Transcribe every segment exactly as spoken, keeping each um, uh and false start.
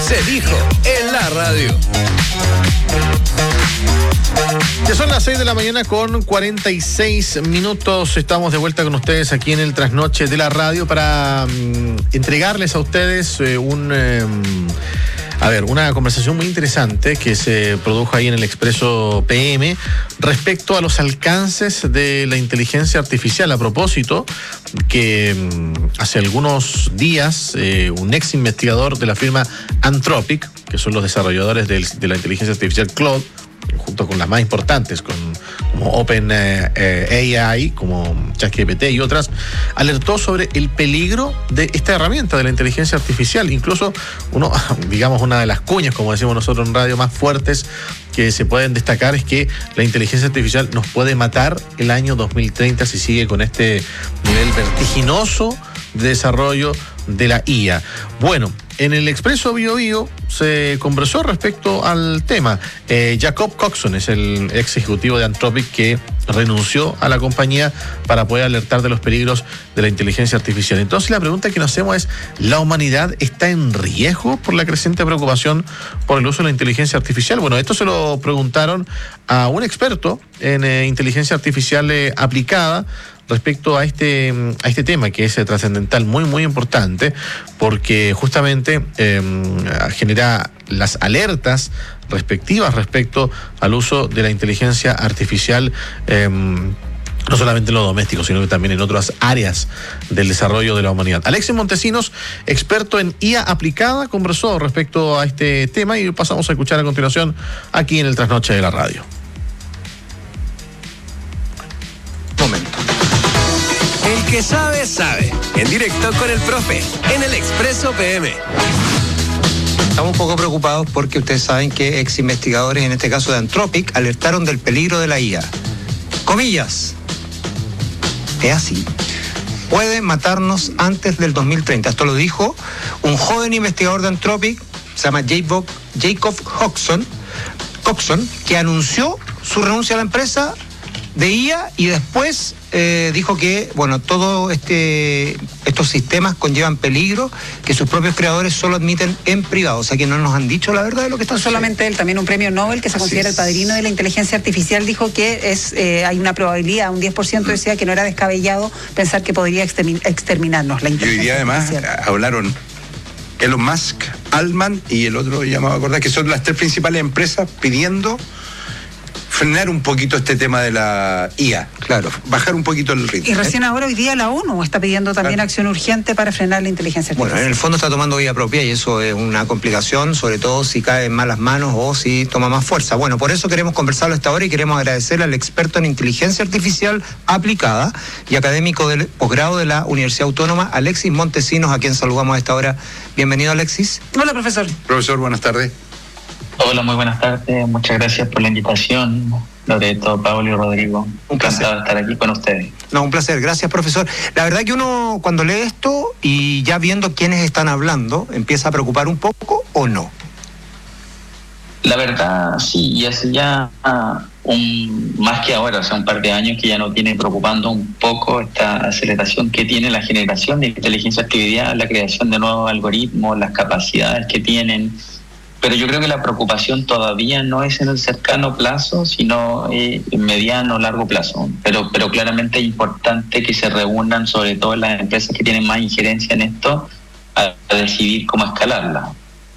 Se dijo en la radio. Ya son las seis de la mañana con cuarenta y seis minutos. Estamos de vuelta con ustedes aquí en el Trasnoche de la radio para um, entregarles a ustedes eh, un... Eh, A ver, una conversación muy interesante que se produjo ahí en el Expreso P M respecto a los alcances de la inteligencia artificial. A propósito, que hace algunos días eh, un ex investigador de la firma Anthropic, que son los desarrolladores del, de la inteligencia artificial Claude, junto con las más importantes, con, como Open eh, eh, A I, como ChatGPT y otras, alertó sobre el peligro de esta herramienta de la inteligencia artificial. Incluso uno, digamos, una de las cuñas, como decimos nosotros en radio, más fuertes que se pueden destacar es que la inteligencia artificial nos puede matar el año dos mil treinta si sigue con este nivel vertiginoso de desarrollo de la I A. Bueno, en el Expreso Bio Bio se conversó respecto al tema. Eh, Jacob Coxon es el ex ejecutivo de Anthropic que renunció a la compañía para poder alertar de los peligros de la inteligencia artificial. Entonces la pregunta que nos hacemos es, ¿la humanidad está en riesgo por la creciente preocupación por el uso de la inteligencia artificial? Bueno, esto se lo preguntaron a un experto en eh, inteligencia artificial eh, aplicada respecto a este, a este tema que es eh, trascendental, muy, muy importante, porque justamente eh, genera las alertas respectivas respecto al uso de la inteligencia artificial, eh, no solamente en lo doméstico, sino que también en otras áreas del desarrollo de la humanidad. Alexis Montesinos, experto en I A aplicada, conversó respecto a este tema y pasamos a escuchar a continuación aquí en el Trasnoche de la radio. Momento. El que sabe, sabe. En directo con el profe, en el Expreso P M. Estamos un poco preocupados porque ustedes saben que ex investigadores, en este caso de Anthropic, alertaron del peligro de la I A. Comillas. Es así. Puede matarnos antes del dos mil treinta. Esto lo dijo un joven investigador de Anthropic, se llama Jacob, Jacob Coxon, Coxon, que anunció su renuncia a la empresa de I A y después eh, dijo que, bueno, todos este, estos sistemas conllevan peligro que sus propios creadores solo admiten en privado. O sea que no nos han dicho la verdad de lo que está No solamente él, también un premio Nobel que se Así considera es. el padrino de la inteligencia artificial dijo que es eh, hay una probabilidad, un diez por ciento decía que no era descabellado pensar que podría extermin- exterminarnos la Y hoy inteligencia día además artificial. hablaron Elon Musk, Altman y el otro, ya me voy a acordar, que son las tres principales empresas pidiendo frenar un poquito este tema de la I A. Claro, bajar un poquito el ritmo. Y recién ahora hoy día la ONU está pidiendo también Claro. acción urgente para frenar la inteligencia Bueno, artificial. en el fondo está tomando vida propia y eso es una complicación, sobre todo si cae en malas manos o si toma más fuerza. Bueno, por eso queremos conversarlo esta hora y queremos agradecerle al experto en inteligencia artificial aplicada y académico del posgrado de la Universidad Autónoma, Alexis Montesinos, a quien saludamos a esta hora. Bienvenido, Alexis. Hola, profesor. Profesor, buenas tardes. Hola, muy buenas tardes. Muchas gracias por la invitación, Loreto, Pablo y Rodrigo. Un placer. Encantado de estar aquí con ustedes. No, un placer. Gracias, profesor. La verdad que uno, cuando lee esto y ya viendo quiénes están hablando, empieza a preocupar un poco o no. La verdad, sí, y hace ya ah, un más que ahora, o sea, un par de años que ya nos viene preocupando un poco esta aceleración que tiene la generación de inteligencia artificial, la creación de nuevos algoritmos, las capacidades que tienen. Pero yo creo que la preocupación todavía no es en el cercano plazo, sino eh, en mediano o largo plazo. Pero, pero claramente es importante que se reúnan, sobre todo las empresas que tienen más injerencia en esto, a, a decidir cómo escalarla.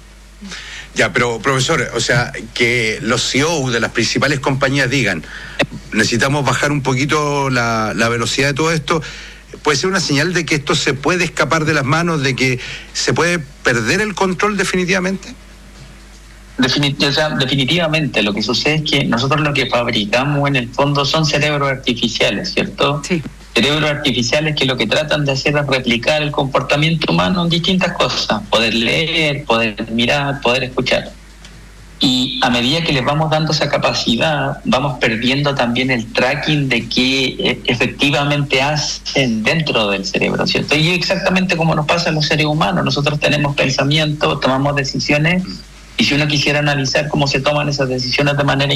Ya, pero profesor, o sea, que los C E O de las principales compañías digan, necesitamos bajar un poquito la, la velocidad de todo esto, ¿puede ser una señal de que esto se puede escapar de las manos, de que se puede perder el control definitivamente? Definit- o sea, definitivamente lo que sucede es que nosotros lo que fabricamos en el fondo son cerebros artificiales, ¿cierto? Sí. Cerebros artificiales que lo que tratan de hacer es replicar el comportamiento humano en distintas cosas, poder leer, poder mirar, poder escuchar. Y a medida que les vamos dando esa capacidad, vamos perdiendo también el tracking de qué eh, efectivamente hacen dentro del cerebro, ¿cierto? Y exactamente como nos pasa a los seres humanos, nosotros tenemos pensamientos, tomamos decisiones, y si uno quisiera analizar cómo se toman esas decisiones de manera